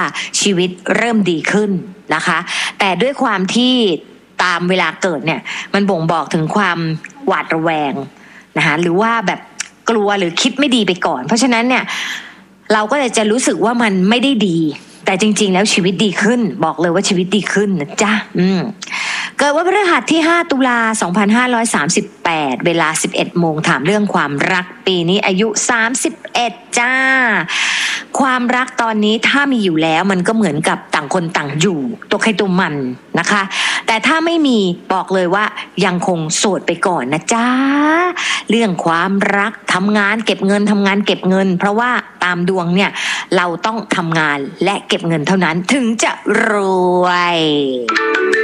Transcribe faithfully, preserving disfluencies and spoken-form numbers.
ชีวิตเริ่มดีขึ้นนะคะแต่ด้วยความที่ตามเวลาเกิดเนี่ยมันบ่งบอกถึงความหวาดระแวงนะคะหรือว่าแบบกลัวหรือคิดไม่ดีไปก่อนเพราะฉะนั้นเนี่ยเราก็เลยจะรู้สึกว่ามันไม่ได้ดีแต่จริงๆแล้วชีวิตดีขึ้นบอกเลยว่าชีวิตดีขึ้นนะจ๊ะอืมเกิดวันพฤหัสที่ห้าตุลาสองพันห้าร้อยสามสิบแปดเวลา สิบเอ็ดโมงถามเรื่องความรักปีนี้อายุสามสิบเอ็ดจ้าความรักตอนนี้ถ้ามีอยู่แล้วมันก็เหมือนกับต่างคนต่างอยู่ตัวใครตัวมันนะคะแต่ถ้าไม่มีบอกเลยว่ายังคงโสดไปก่อนนะจ๊ะเรื่องความรักทำงานเก็บเงินทำงานเก็บเงินเพราะว่าตามดวงเนี่ยเราต้องทำงานและเก็บเงินเท่านั้นถึงจะรวย